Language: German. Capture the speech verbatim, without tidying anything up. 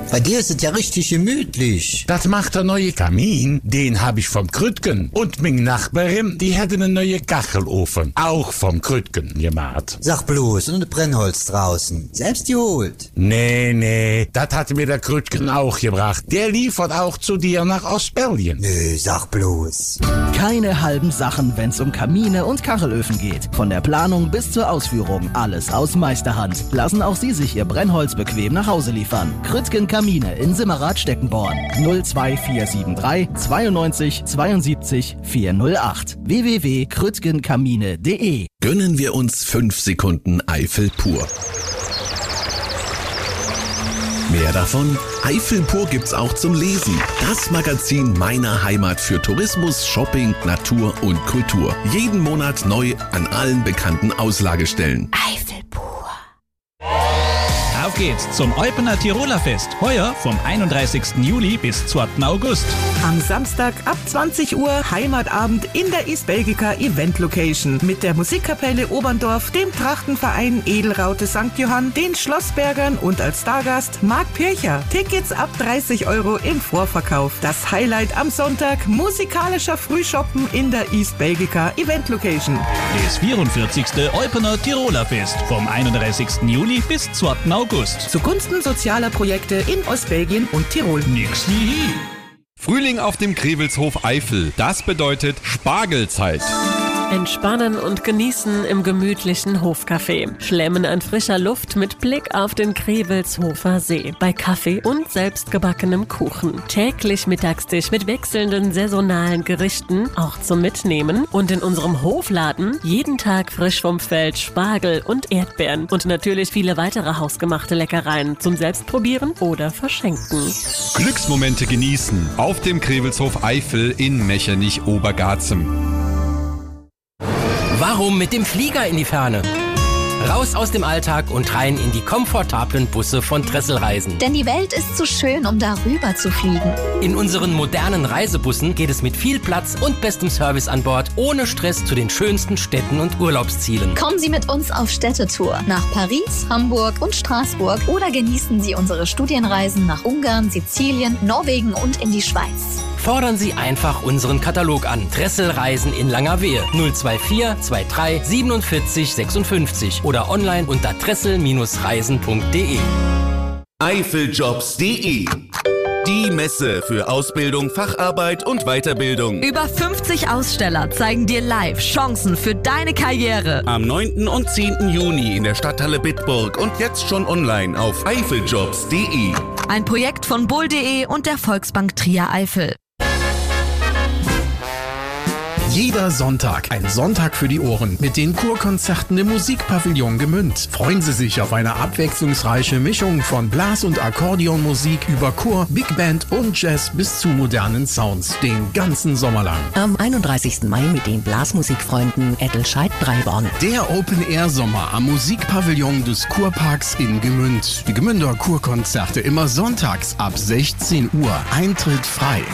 Bei dir ist es ja richtig gemütlich. Das macht der neue Kamin, den hab ich vom Krütgen. Und meine Nachbarin, die hat einen neuen Kachelofen, auch vom Krütgen gemacht. Sag bloß, und Brennholz draußen. Selbst geholt. Nee, nee, das hat mir der Krütgen auch gebracht. Der liefert auch zu dir nach Ostberlin. Nö, sag bloß. Keine halben Sachen, wenn's um Kamine und Kachelöfen geht. Von der Planung bis zur Ausführung, alles aus Meisterhand. Lassen auch Sie sich Ihr Brennholz bequem nach Hause liefern. Krütgen Kamine in Simmerath-Steckenborn. null zwei vier sieben drei zweiundneunzig zweiundsiebzig vierhundertacht. w w w punkt krütgenkamine punkt de. Gönnen wir uns fünf Sekunden Eifel pur. Mehr davon? Eifel pur gibt's auch zum Lesen. Das Magazin meiner Heimat für Tourismus, Shopping, Natur und Kultur. Jeden Monat neu an allen bekannten Auslagestellen. Eifel pur. Auf geht's zum Eupener Tiroler Fest. Heuer vom einunddreißigsten Juli bis zweiten August. Am Samstag ab zwanzig Uhr Heimatabend in der East Belgica Event Location mit der Musikkapelle Oberndorf, dem Trachtenverein Edelraute Sankt Johann, den Schlossbergern und als Stargast Marc Pircher. Tickets ab dreißig Euro im Vorverkauf. Das Highlight am Sonntag, musikalischer Frühshoppen in der East Belgica Event Location. Das vierundvierzigste Eupener Tiroler Fest vom einunddreißigsten Juli bis zweiten August. Zugunsten sozialer Projekte in Ostbelgien und Tirol. Nix wie hier. Frühling auf dem Grevelshof Eifel. Das bedeutet Spargelzeit. Entspannen und genießen im gemütlichen Hofcafé. Schlemmen an frischer Luft mit Blick auf den Grevelshofer See. Bei Kaffee und selbstgebackenem Kuchen. Täglich Mittagstisch mit wechselnden saisonalen Gerichten, auch zum Mitnehmen. Und in unserem Hofladen jeden Tag frisch vom Feld Spargel und Erdbeeren. Und natürlich viele weitere hausgemachte Leckereien zum Selbstprobieren oder Verschenken. Glücksmomente genießen auf dem Grevelshof Eifel in Mechernich-Obergarzem. Warum mit dem Flieger in die Ferne? Raus aus dem Alltag und rein in die komfortablen Busse von Dresselreisen. Denn die Welt ist zu schön, um darüber zu fliegen. In unseren modernen Reisebussen geht es mit viel Platz und bestem Service an Bord, ohne Stress zu den schönsten Städten und Urlaubszielen. Kommen Sie mit uns auf Städtetour nach Paris, Hamburg und Straßburg oder genießen Sie unsere Studienreisen nach Ungarn, Sizilien, Norwegen und in die Schweiz. Fordern Sie einfach unseren Katalog an. Dresselreisen in Langerwehe null zwei vier zwei drei siebenundvierzig sechsundfünfzig oder online unter dressel Reisen punkt de. Eifeljobs punkt de, die Messe für Ausbildung, Facharbeit und Weiterbildung. Über fünfzig Aussteller zeigen dir live Chancen für deine Karriere. Am neunten und zehnten Juni in der Stadthalle Bitburg und jetzt schon online auf eifeljobs punkt de. Ein Projekt von bull punkt de und der Volksbank Trier Eifel. Jeder Sonntag ein Sonntag für die Ohren mit den Kurkonzerten im Musikpavillon Gmünd. Freuen Sie sich auf eine abwechslungsreiche Mischung von Blas- und Akkordeonmusik über Chor, Big Band und Jazz bis zu modernen Sounds den ganzen Sommer lang. Am einunddreißigsten Mai mit den Blasmusikfreunden Ettelscheid-Breiborn. Der Open-Air-Sommer am Musikpavillon des Kurparks in Gmünd. Die Gmünder Kurkonzerte immer sonntags ab sechzehn Uhr. Eintritt frei.